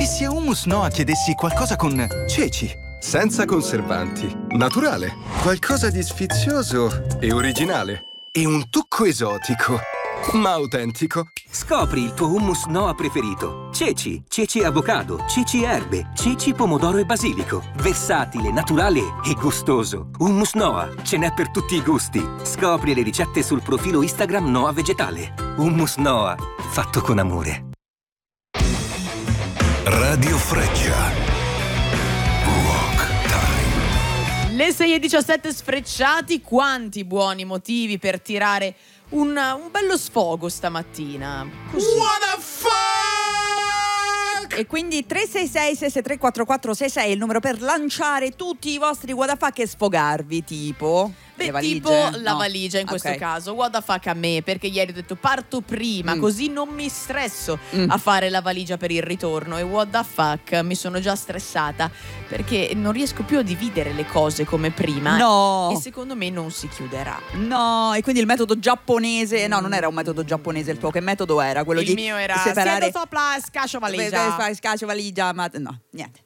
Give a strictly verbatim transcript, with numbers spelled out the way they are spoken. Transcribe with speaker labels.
Speaker 1: E se a Hummus Noa chiedessi qualcosa con ceci?
Speaker 2: Senza conservanti, naturale, qualcosa di sfizioso e originale. E un tocco esotico, ma autentico.
Speaker 3: Scopri il tuo hummus Noa preferito. Ceci, ceci avocado, ceci erbe, ceci pomodoro e basilico. Versatile, naturale e gustoso. Hummus Noa, ce n'è per tutti i gusti. Scopri le ricette sul profilo Instagram Noa Vegetale. Hummus Noa, fatto con amore.
Speaker 4: Radio Freccia.
Speaker 5: Le sei e diciassette sfrecciati, quanti buoni motivi per tirare un, un bello sfogo stamattina. Così.
Speaker 6: What the fuck? E quindi tre sei sei sei sei tre quattro quattro sei sei è il numero per lanciare tutti i vostri what the fuck e sfogarvi, tipo...
Speaker 5: Beh,
Speaker 6: le
Speaker 5: tipo
Speaker 6: valigie?
Speaker 5: la
Speaker 6: No.
Speaker 5: valigia in questo
Speaker 6: Ok.
Speaker 5: caso. What the fuck a me, perché ieri ho detto parto prima,
Speaker 6: Mm.
Speaker 5: così non mi stresso
Speaker 6: Mm.
Speaker 5: a fare la valigia per il ritorno. E what the fuck, mi sono già stressata perché non riesco più a dividere le cose come prima.
Speaker 6: No.
Speaker 5: E secondo me non si chiuderà.
Speaker 6: No, e quindi il metodo giapponese, no, non era un metodo giapponese il tuo, che metodo era? Quello
Speaker 5: Il
Speaker 6: di
Speaker 5: mio era
Speaker 6: separare
Speaker 5: siete sopra scaccio valigia.
Speaker 6: Scaccio valigia, ma no, niente.